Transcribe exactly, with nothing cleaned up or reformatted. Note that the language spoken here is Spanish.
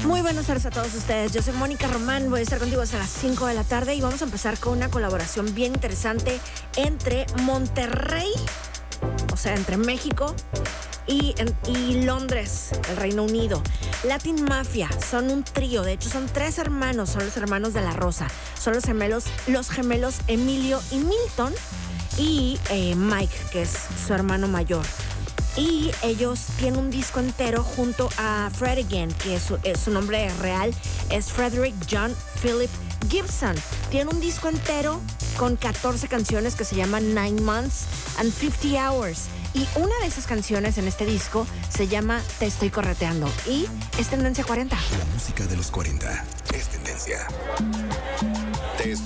Muy buenas tardes a todos ustedes. Yo soy Mónica Román, voy a estar contigo hasta las cinco de la tarde y vamos a empezar con una colaboración bien interesante entre Monterrey, o sea, entre México y, y Londres, el Reino Unido. Latin Mafia son un trío, de hecho son tres hermanos, son los hermanos de La Rosa, son los gemelos, los gemelos Emilio y Milton y eh, Mike, que es su hermano mayor. Y ellos tienen un disco entero junto a Fred Again, que es su, es su nombre real es Frederick John Philip Gibson. Tiene un disco entero con catorce canciones que se llama Nine Months and fifty Hours. Y una de esas canciones en este disco se llama Te Estoy Correteando y es tendencia cuarenta. La música de los cuarenta es tendencia. Te